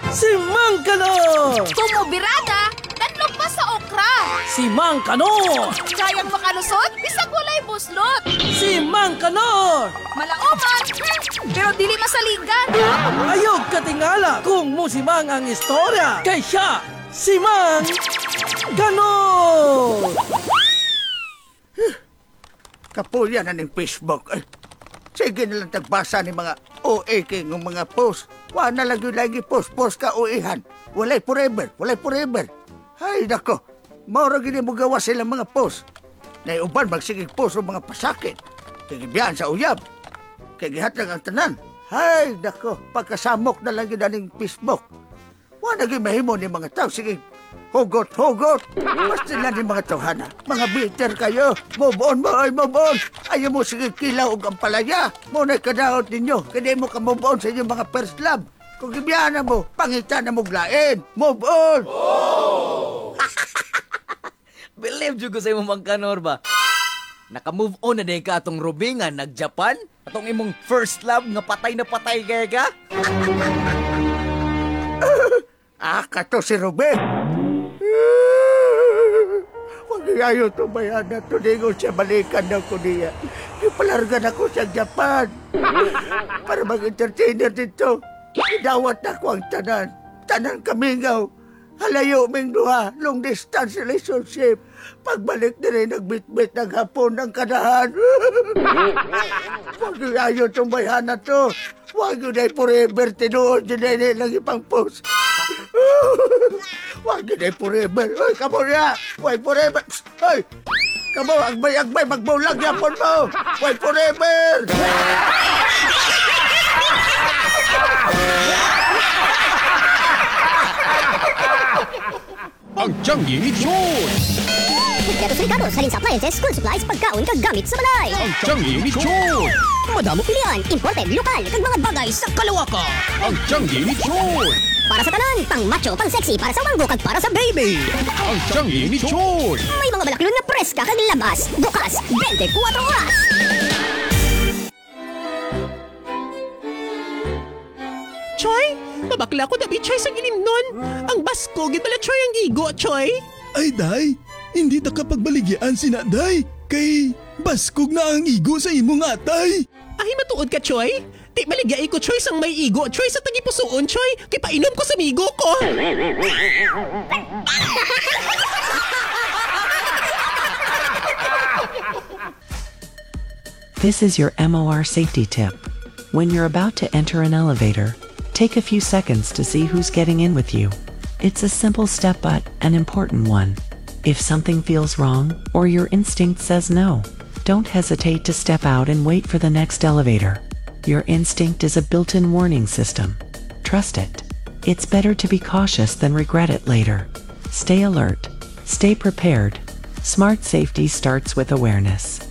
Si Mang Kanor! Tumubirada, danlog pa sa okra. Si Mang Kanor! Kayang makalusot, bisag walay buslot. Si Mang Kanor! Malauman, pero dili masaligan. Ayog katingala kung musimang ang istorya. Kay siya, si Mang Kanor! Kapulyan na ng Facebook. Ay, sige na lang tagbasa ni mga OA king ng mga post. Wa na lang yung lagi post ka OA-han. Walay forever. Ay, nako. Maura gini mo gawa silang mga post. Na uban magsigig post o mga pasakit. Kagibiyan sa uyab. Kagihat lang ang tanan. Ay, nako. Pagkasamok na lang yun na ng Facebook. Wa na mahimo ni mga tao. Sige, hugot. Basta lang ni mga tawhana. Mga bitter kayo. Move on. Ayaw mo sige kilaw og ang palaya. Muna'y kadaot ninyo. Kaya mo ka move on sa inyong mga first love. Kung ibiyana mo, pangitan na mo glain. Move on! Believe ko sa imong Mang Kanor ba? Naka-move on na din ka atong Ruby nga nag-Japan? Atong imong first love nga patay na patay kaya ka? Kato si Ruben. Huwag ayaw ito bayan na tuningon siya balikan na ko niya. Ipalargan ako sa Japan. Para mag-entertainer dito. Idawat na ko ang tanan. Tanan kamingaw. Halayo ming duha. Long distance relationship. Pagbalik na rin nagbitbit ng hapon ng kanahan. Huwag ayaw itong bayan na to. Huwag yun ay forever tinuod yun ay lang ipang post. Huwag yun ay forever. Ay, kamo niya. Huwag forever. Ay, kamo, agbay, magbulag yapon mo. Huwag forever. Ang Changi ni Chon! Kompleto sa Ricardo, salin sa appliances, school supplies, pagkaon, kagamit sa balay. Ang Changi ni Chon! Madamo pilihan, imported, lokal, kag mga bagay sa kalawaka. Ang Changi ni Chon! Para sa tanan, pang macho, pang sexy, para sa wanggo, kag para sa baby. Ang Changi ni Chon! May mga balaklon nga preska, kag labas, bukas, 24 oras. Choy, mabakla ko dabi Choy sa gilimnon. Ang basko, gitala Choy ang igo, Choy. Ay, day, hindi ta kapagbaligyan sina, day. Kay baskog na ang igo sa imong atay. Ay, matuod ka, Choy. Di baligya ko, Choy, sang may igo. Choy, sa tagipusoon, Choy. Kay painom ko sa migo ko. This is your MOR safety tip. When you're about to enter an elevator, take a few seconds to see who's getting in with you. It's a simple step but an important one. If something feels wrong or your instinct says no, don't hesitate to step out and wait for the next elevator. Your instinct is a built-in warning system. Trust it. It's better to be cautious than regret it later. Stay alert. Stay prepared. Smart safety starts with awareness.